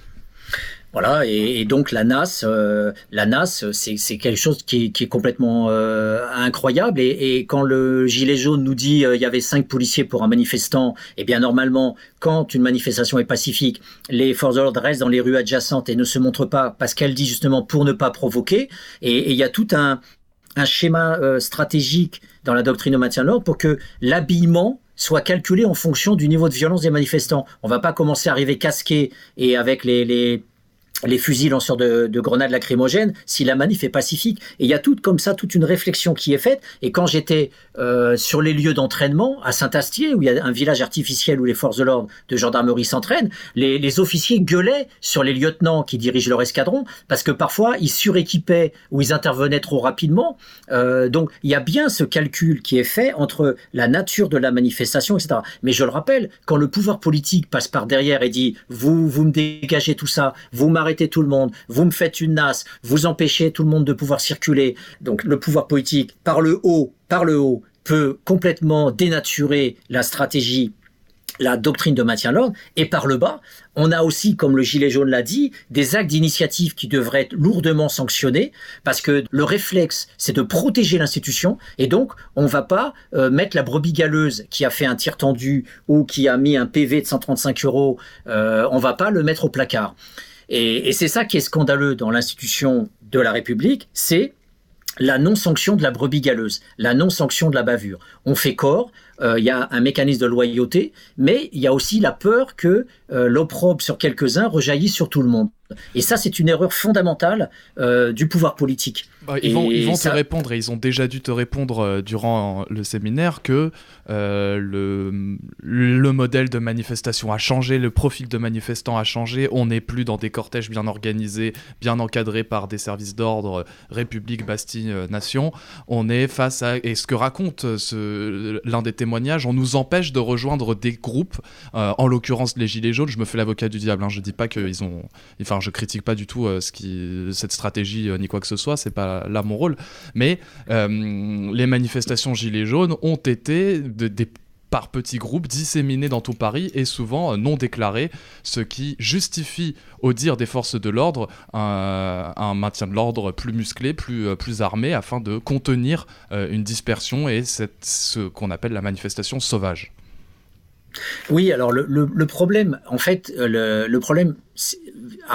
Voilà, et, et donc la N A S, euh, la N A S, c'est, c'est quelque chose qui est, qui est complètement euh, incroyable. Et, et quand le gilet jaune nous dit euh, il y avait cinq policiers pour un manifestant, eh bien normalement, quand une manifestation est pacifique, les forces de l'ordre restent dans les rues adjacentes et ne se montrent pas parce qu'elle dit justement pour ne pas provoquer. Et il y a tout un, un schéma euh, stratégique dans la doctrine de maintien de l'ordre pour que l'habillement soit calculé en fonction du niveau de violence des manifestants. On va pas commencer à arriver casqué et avec les, les les fusils lanceurs de, de grenades lacrymogènes si la manif est pacifique. Et il y a tout comme ça, toute une réflexion qui est faite. Et quand j'étais euh, sur les lieux d'entraînement à Saint-Astier, où il y a un village artificiel où les forces de l'ordre de gendarmerie s'entraînent, les, les officiers gueulaient sur les lieutenants qui dirigent leur escadron parce que parfois ils suréquipaient ou ils intervenaient trop rapidement. Euh, donc il y a bien ce calcul qui est fait entre la nature de la manifestation, et cetera. Mais je le rappelle, quand le pouvoir politique passe par derrière et dit « vous, vous me dégagez tout ça, vous m'arrêtez arrêtez tout le monde, vous me faites une N A S, vous empêchez tout le monde de pouvoir circuler. » Donc le pouvoir politique, par le haut, par le haut, peut complètement dénaturer la stratégie, la doctrine de maintien de l'ordre, et par le bas, on a aussi, comme le gilet jaune l'a dit, des actes d'initiative qui devraient être lourdement sanctionnés, parce que le réflexe, c'est de protéger l'institution, et donc on ne va pas euh, mettre la brebis galeuse qui a fait un tir tendu ou qui a mis un P V de cent trente-cinq euros, euh, on ne va pas le mettre au placard. Et, et c'est ça qui est scandaleux dans l'institution de la République, c'est la non-sanction de la brebis galeuse, la non-sanction de la bavure. On fait corps, il euh, y a un mécanisme de loyauté, mais il y a aussi la peur que euh, l'opprobre sur quelques-uns rejaillisse sur tout le monde. Et ça, c'est une erreur fondamentale euh, du pouvoir politique. Bah, ils vont, ils vont ça... te répondre, et ils ont déjà dû te répondre euh, durant le séminaire, que euh, le, le modèle de manifestation a changé, le profil de manifestants a changé, on n'est plus dans des cortèges bien organisés, bien encadrés par des services d'ordre, République, Bastille, euh, Nation. On est face à... Et ce que raconte ce, l'un des témoignages, on nous empêche de rejoindre des groupes, euh, en l'occurrence les Gilets jaunes, je me fais l'avocat du diable, hein, je dis pas qu'ils ont... Enfin, je critique pas du tout euh, ce qui, cette stratégie euh, ni quoi que ce soit, c'est pas là mon rôle, mais euh, les manifestations Gilets jaunes ont été de, des, par petits groupes disséminés dans tout Paris et souvent euh, non déclarés, ce qui justifie, au dire des forces de l'ordre, un, un maintien de l'ordre plus musclé, plus, euh, plus armé, afin de contenir euh, une dispersion et cette, ce qu'on appelle la manifestation sauvage. Oui, alors le, le, le problème, en fait, le, le problème, à part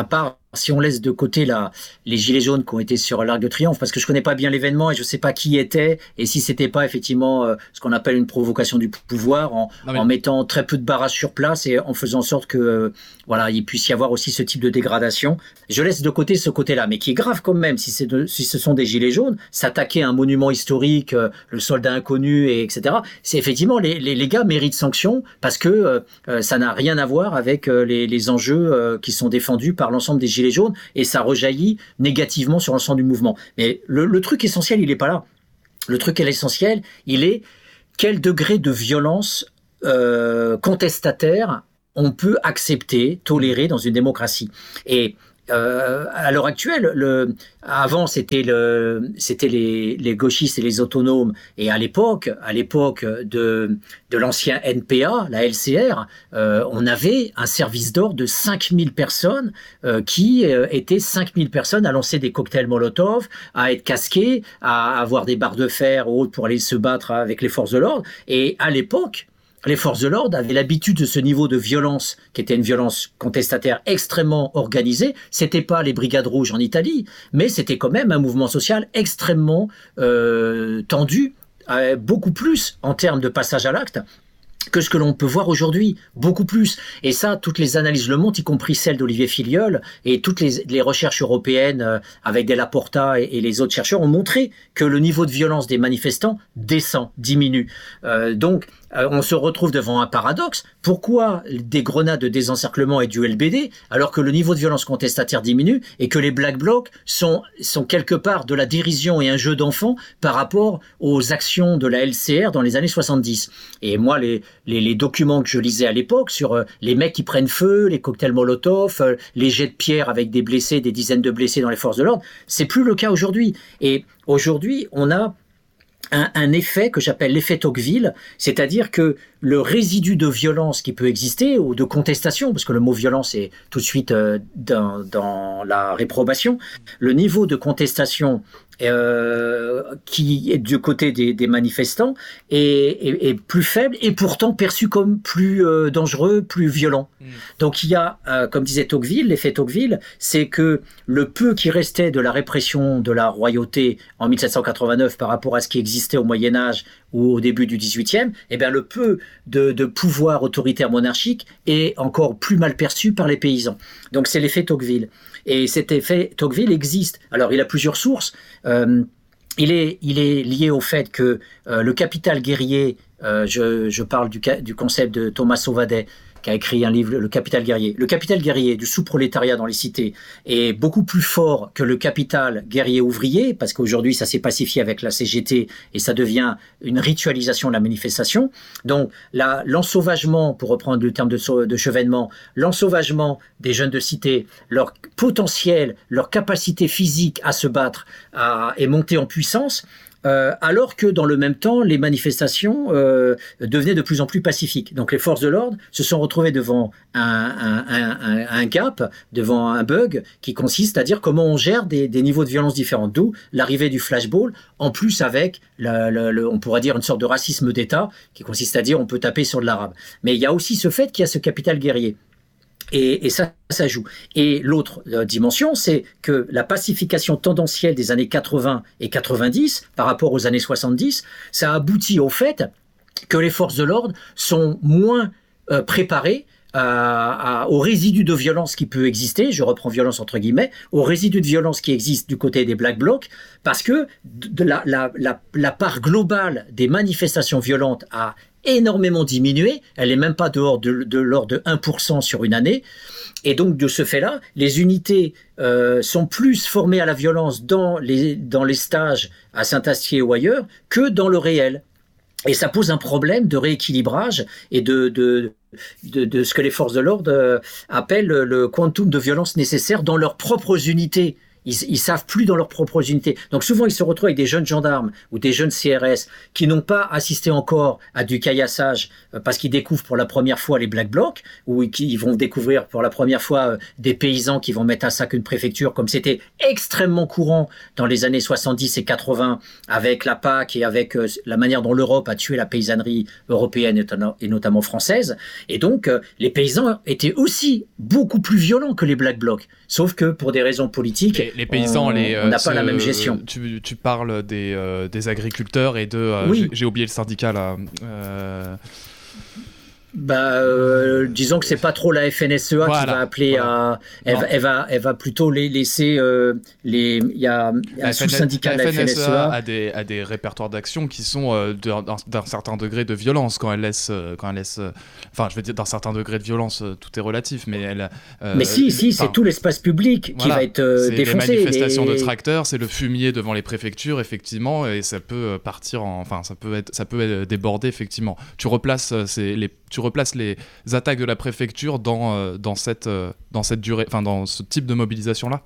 si on laisse de côté la, les gilets jaunes qui ont été sur l'Arc de Triomphe, parce que je connais pas bien l'événement et je sais pas qui était, et si c'était pas effectivement euh, ce qu'on appelle une provocation du pouvoir, en, mais... en mettant très peu de barrages sur place et en faisant en sorte que euh, voilà, il puisse y avoir aussi ce type de dégradation. Je laisse de côté ce côté-là, mais qui est grave quand même, si, c'est de, si ce sont des gilets jaunes, s'attaquer à un monument historique, euh, le soldat inconnu, et etc. C'est effectivement, les, les, les gars méritent sanction, parce que euh, ça n'a rien à voir avec euh, les, les enjeux euh, qui sont défendus par l'ensemble des gilets jaunes, et ça rejaillit négativement sur l'ensemble du mouvement. Mais le, le truc essentiel, il n'est pas là. Le truc essentiel, il est quel degré de violence euh, contestataire on peut accepter, tolérer dans une démocratie. Et Euh, à l'heure actuelle, le, avant c'était, le, c'était les, les gauchistes et les autonomes, et à l'époque, à l'époque de, de l'ancien N P A, la L C R, euh, on avait un service d'ordre de cinq mille personnes euh, qui euh, étaient cinq mille personnes à lancer des cocktails Molotov, à être casqués, à avoir des barres de fer ou autres pour aller se battre avec les forces de l'ordre. Et à l'époque, les forces de l'ordre avaient l'habitude de ce niveau de violence, qui était une violence contestataire extrêmement organisée. C'était pas les brigades rouges en Italie, mais c'était quand même un mouvement social extrêmement euh, tendu, euh, beaucoup plus en termes de passage à l'acte que ce que l'on peut voir aujourd'hui, beaucoup plus. Et ça, toutes les analyses le montrent, y compris celles d'Olivier Filiol, et toutes les, les recherches européennes euh, avec Della Porta et, et les autres chercheurs ont montré que le niveau de violence des manifestants descend, diminue. Euh, donc, euh, on se retrouve devant un paradoxe. Pourquoi des grenades de désencerclement et du L B D, alors que le niveau de violence contestataire diminue et que les Black Blocs sont, sont quelque part de la dérision et un jeu d'enfant par rapport aux actions de la L C R dans les années soixante-dix. Et moi, les Les, les documents que je lisais à l'époque sur euh, les mecs qui prennent feu, les cocktails Molotov, euh, les jets de pierre avec des blessés, des dizaines de blessés dans les forces de l'ordre, c'est plus le cas aujourd'hui. Et aujourd'hui, on a un, un effet que j'appelle l'effet Tocqueville, c'est-à-dire que le résidu de violence qui peut exister, ou de contestation, parce que le mot violence est tout de suite euh, dans, dans la réprobation, le niveau de contestation Euh, qui est du côté des, des manifestants est, est, est plus faible et pourtant perçu comme plus euh, dangereux, plus violent. Mmh. Donc il y a, euh, comme disait Tocqueville, l'effet Tocqueville, c'est que le peu qui restait de la répression de la royauté en mille sept cent quatre-vingt-neuf par rapport à ce qui existait au Moyen-Âge ou au début du dix-huitième, eh bien le peu de, de pouvoir autoritaire monarchique est encore plus mal perçu par les paysans. Donc c'est l'effet Tocqueville. Et cet effet Tocqueville existe. Alors, il a plusieurs sources. Euh, il est, il est lié au fait que euh, le capital guerrier, euh, je, je parle du, du concept de Thomas Sauvadet, qui a écrit un livre, Le Capital guerrier. Le capital guerrier du sous-prolétariat dans les cités est beaucoup plus fort que le capital guerrier ouvrier, parce qu'aujourd'hui, ça s'est pacifié avec la C G T et ça devient une ritualisation de la manifestation. Donc, la, l'ensauvagement, pour reprendre le terme de, de Chevènement, l'ensauvagement des jeunes de cité, leur potentiel, leur capacité physique à se battre à, est monté en puissance. Euh, alors que dans le même temps, les manifestations euh, devenaient de plus en plus pacifiques. Donc les forces de l'ordre se sont retrouvées devant un, un, un, un gap, devant un bug qui consiste à dire comment on gère des, des niveaux de violence différents. D'où l'arrivée du flashball, en plus avec, la, la, le, on pourrait dire, une sorte de racisme d'État qui consiste à dire on peut taper sur de l'arabe. Mais il y a aussi ce fait qu'il y a ce capital guerrier. Et, et ça, ça joue. Et l'autre euh, dimension, c'est que la pacification tendancielle des années quatre-vingts et quatre-vingt-dix par rapport aux années soixante-dix, ça aboutit au fait que les forces de l'ordre sont moins euh, préparées à, à, au résidu de violence qui peut exister, je reprends violence entre guillemets, au résidu de violence qui existe du côté des Black Blocs, parce que de la, la, la, la part globale des manifestations violentes a énormément diminué, elle n'est même pas dehors de, de l'ordre de un pour cent sur une année, et donc de ce fait-là, les unités euh, sont plus formées à la violence dans les, dans les stages à Saint-Astier ou ailleurs que dans le réel. Et ça pose un problème de rééquilibrage et de, de, de, de ce que les forces de l'ordre appellent le quantum de violence nécessaire dans leurs propres unités. Ils, ils savent plus dans leurs propres unités. Donc souvent, ils se retrouvent avec des jeunes gendarmes ou des jeunes C R S qui n'ont pas assisté encore à du caillassage euh, parce qu'ils découvrent pour la première fois les Black Blocs, ou qui ils vont découvrir pour la première fois euh, des paysans qui vont mettre à sac une préfecture, comme c'était extrêmement courant dans les années soixante-dix et quatre-vingts avec la P A C et avec euh, la manière dont l'Europe a tué la paysannerie européenne et, no- et notamment française. Et donc, euh, les paysans étaient aussi beaucoup plus violents que les Black Blocs. Sauf que pour des raisons politiques, les, les paysans, on n'a pas ce, la même gestion. Tu, tu parles des, euh, des agriculteurs et de... Euh, oui. j'ai, j'ai oublié le syndicat là. Euh... Bah, euh, disons que c'est pas trop la F N S E A voilà, qui va appeler voilà. à, elle, elle va, elle va plutôt les laisser euh, les, il y a, y a un sous-syndicat de la F N S E A a des, a des répertoires d'action qui sont euh, d'un, d'un certain degré de violence quand elle laisse, euh, quand elle laisse, euh, enfin, je veux dire d'un certain degré de violence, euh, tout est relatif, mais elle. Euh, mais si, si, c'est tout l'espace public voilà, qui va être euh, c'est défoncé. Les manifestations les... de tracteurs, c'est le fumier devant les préfectures, effectivement, et ça peut partir, en, enfin, ça peut être, ça peut être débordé, effectivement. Tu replaces, c'est les, tu replaces les attaques de la préfecture dans, euh, dans, cette, euh, dans cette durée, enfin dans ce type de mobilisation-là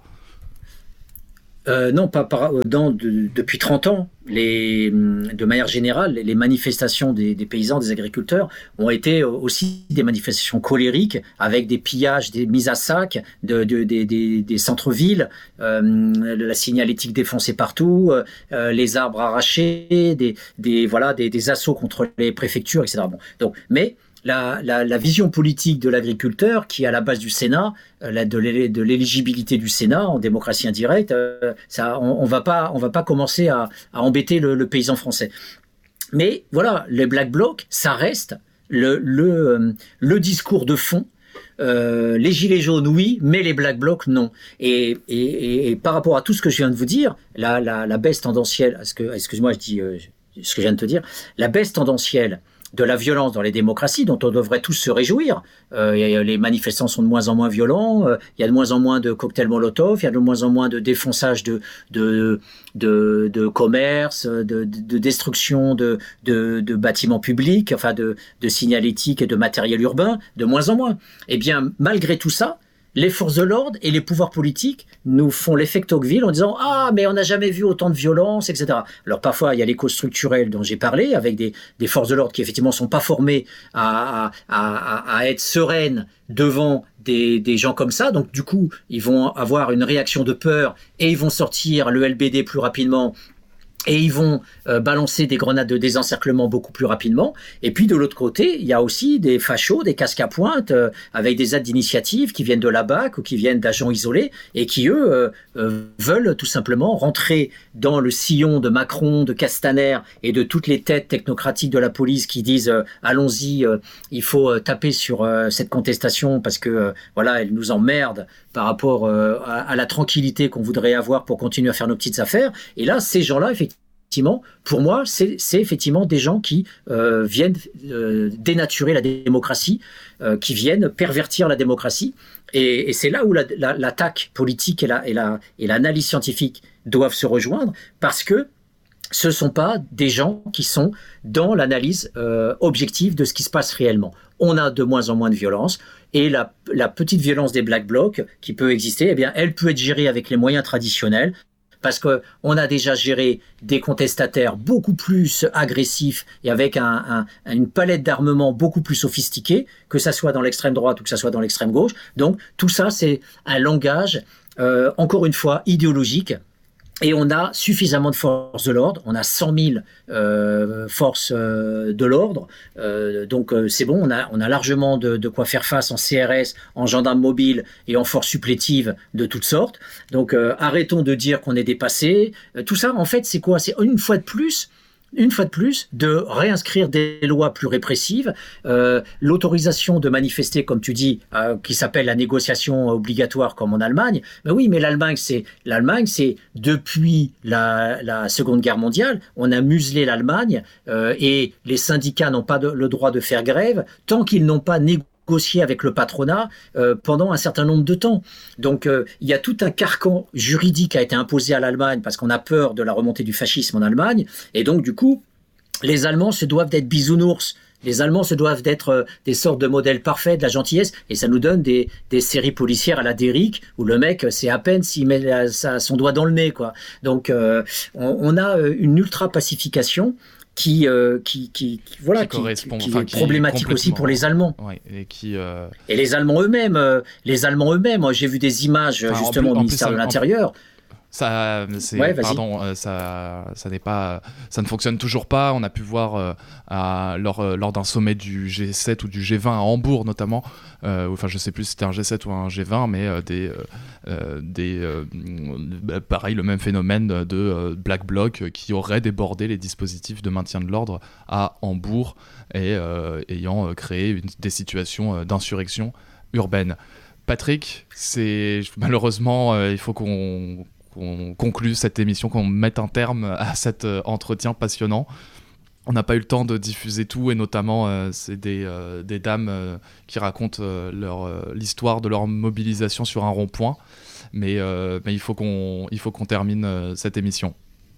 euh, Non, pas par, dans, de, depuis trente ans, les, de manière générale, les manifestations des, des paysans, des agriculteurs ont été aussi des manifestations colériques avec des pillages, des mises à sac de, de, de, de, des centres-villes, euh, la signalétique défoncée partout, euh, les arbres arrachés, des, des, voilà, des, des assauts contre les préfectures, et cetera. Bon, donc, mais La, la, la vision politique de l'agriculteur, qui est à la base du Sénat, euh, la, de, l'é, de l'éligibilité du Sénat en démocratie indirecte, euh, ça, on, on va pas, on va pas commencer à, à embêter le, le paysan français. Mais voilà, les Black Blocs, ça reste le, le, euh, le discours de fond. Euh, les gilets jaunes, oui, mais les Black Blocs, non. Et, et, et par rapport à tout ce que je viens de vous dire, la, la, la baisse tendancielle, est-ce que, excuse-moi, je dis euh, ce que je viens de te dire, la baisse tendancielle de la violence dans les démocraties, dont on devrait tous se réjouir. Euh, les manifestants sont de moins en moins violents, euh, il y a de moins en moins de cocktails Molotov, il y a de moins en moins de défonçage de, de, de, de commerce, de, de, de destruction de, de, de bâtiments publics, enfin de, de signalétique et de matériel urbain, de moins en moins. Eh bien, malgré tout ça, les forces de l'ordre et les pouvoirs politiques nous font l'effet Tocqueville en disant « Ah, mais on n'a jamais vu autant de violence, et cetera » Alors parfois, il y a les causes structurelles dont j'ai parlé, avec des, des forces de l'ordre qui effectivement ne sont pas formées à, à, à, à être sereines devant des, des gens comme ça. Donc du coup, ils vont avoir une réaction de peur et ils vont sortir le L B D plus rapidement. Et ils vont euh, balancer des grenades de désencerclement beaucoup plus rapidement. Et puis de l'autre côté, il y a aussi des fachos, des casques à pointe, euh, avec des aides d'initiative qui viennent de la B A C ou qui viennent d'agents isolés et qui, eux, euh, euh, veulent tout simplement rentrer dans le sillon de Macron, de Castaner et de toutes les têtes technocratiques de la police qui disent euh, « Allons-y, euh, il faut euh, taper sur euh, cette contestation parce que euh, voilà, elle nous emmerde par rapport euh, à, à la tranquillité qu'on voudrait avoir pour continuer à faire nos petites affaires. » Et là, ces gens-là, effectivement, Effectivement, pour moi, c'est, c'est effectivement des gens qui euh, viennent euh, dénaturer la démocratie, euh, qui viennent pervertir la démocratie. Et, et c'est là où la, la, l'attaque politique et, la, et, la, et l'analyse scientifique doivent se rejoindre, parce que ce ne sont pas des gens qui sont dans l'analyse euh, objective de ce qui se passe réellement. On a de moins en moins de violence, et la, la petite violence des Black Blocs qui peut exister, eh bien, elle peut être gérée avec les moyens traditionnels, parce qu'on a déjà géré des contestataires beaucoup plus agressifs et avec un, un, une palette d'armement beaucoup plus sophistiquée, que ça soit dans l'extrême droite ou que ça soit dans l'extrême gauche. Donc tout ça, c'est un langage, euh, encore une fois, idéologique. Et on a suffisamment de forces de l'ordre, on a cent mille euh, forces euh, de l'ordre, euh, donc euh, c'est bon, on a, on a largement de, de quoi faire face en C R S, en gendarmes mobiles et en forces supplétives de toutes sortes. Donc euh, arrêtons de dire qu'on est dépassé. Euh, tout ça, en fait, c'est quoi ? C'est une fois de plus... une fois de plus, de réinscrire des lois plus répressives, euh, l'autorisation de manifester, comme tu dis, euh, qui s'appelle la négociation obligatoire comme en Allemagne. Mais oui, mais l'Allemagne, c'est, l'Allemagne, c'est depuis la, la Seconde Guerre mondiale, on a muselé l'Allemagne euh, et les syndicats n'ont pas de, le droit de faire grève tant qu'ils n'ont pas négocié négocier avec le patronat euh, pendant un certain nombre de temps. Donc euh, il y a tout un carcan juridique qui a été imposé à l'Allemagne parce qu'on a peur de la remontée du fascisme en Allemagne, et donc du coup les Allemands se doivent d'être bisounours. Les Allemands se doivent d'être euh, des sortes de modèles parfaits de la gentillesse, et ça nous donne des, des séries policières à la Derrick où le mec, c'est à peine s'il met la, sa, son doigt dans le nez, quoi. Donc, euh, on, on a une ultra pacification qui, euh, qui, qui, qui, voilà, qui, qui, qui est qui problématique aussi pour les Allemands. Ouais, et, qui, euh... et les Allemands eux-mêmes, euh, les Allemands eux-mêmes. Moi, j'ai vu des images enfin, justement plus, au ministère plus, de l'Intérieur. Ça, c'est, ouais, pardon, euh, ça, ça n'est pas, ça ne fonctionne toujours pas. On a pu voir euh, à, lors, euh, lors d'un sommet du G sept ou du G vingt à Hambourg notamment, euh, enfin je sais plus si c'était un G sept ou un G vingt, mais euh, des, euh, des, euh, bah, pareil le même phénomène de euh, Black Bloc qui aurait débordé les dispositifs de maintien de l'ordre à Hambourg et euh, ayant créé une, des situations d'insurrection urbaine. Patrick, c'est malheureusement euh, il faut qu'on qu'on conclue cette émission, qu'on mette un terme à cet euh, entretien passionnant. On n'a pas eu le temps de diffuser tout, et notamment euh, c'est des, euh, des dames euh, qui racontent euh, leur, euh, l'histoire de leur mobilisation sur un rond-point, mais, euh, mais il faut qu'on, il faut qu'on termine euh, cette émission.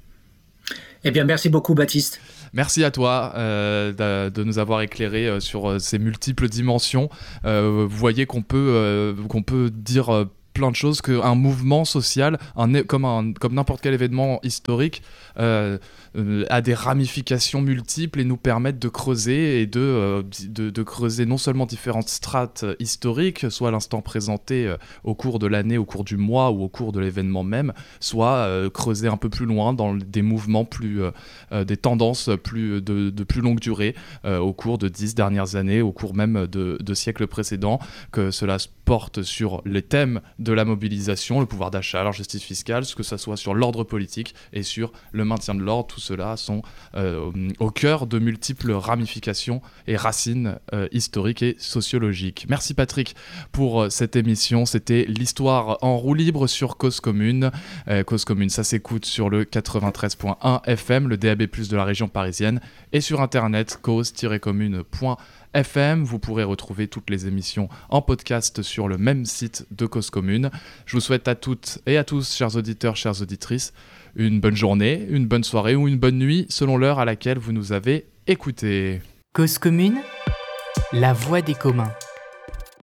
Eh bien, merci beaucoup, Baptiste. Merci à toi euh, de, de nous avoir éclairé euh, sur euh, ces multiples dimensions. Euh, vous voyez qu'on peut, euh, qu'on peut dire... Euh, plein de choses, qu'un mouvement social, un, comme, un, comme n'importe quel événement historique, euh, euh, a des ramifications multiples et nous permettent de creuser et de, euh, de, de creuser non seulement différentes strates historiques, soit l'instant présenté euh, au cours de l'année, au cours du mois ou au cours de l'événement même, soit euh, creuser un peu plus loin dans des mouvements plus, euh, euh, des tendances plus, de, de plus longue durée euh, au cours de dix dernières années, au cours même de, de siècles précédents, que cela porte sur les thèmes de la mobilisation, le pouvoir d'achat, la justice fiscale, que ce soit sur l'ordre politique et sur le maintien de l'ordre. Tout cela sont euh, au cœur de multiples ramifications et racines euh, historiques et sociologiques. Merci Patrick pour euh, cette émission. C'était l'histoire en roue libre sur Cause Commune. Euh, Cause Commune, ça s'écoute sur le quatre-vingt-treize point un F M, le D A B plus, de la région parisienne, et sur internet cause tiret commune point F M. Vous pourrez retrouver toutes les émissions en podcast sur le même site de Cause Commune. Je vous souhaite à toutes et à tous, chers auditeurs, chères auditrices, une bonne journée, une bonne soirée ou une bonne nuit selon l'heure à laquelle vous nous avez écoutés. Cause Commune, la voix des communs.